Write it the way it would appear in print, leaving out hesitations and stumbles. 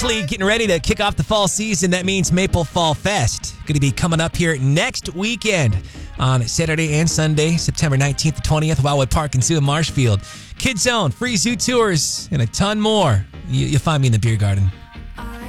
Getting ready to kick off the fall season. That means Maple Fall Fest. Going to be coming up here next weekend on Saturday and Sunday, September 19th to 20th, Wildwood Park and Zoo in Marshfield. Kids Zone, free zoo tours, and a ton more. You'll find me in the beer garden.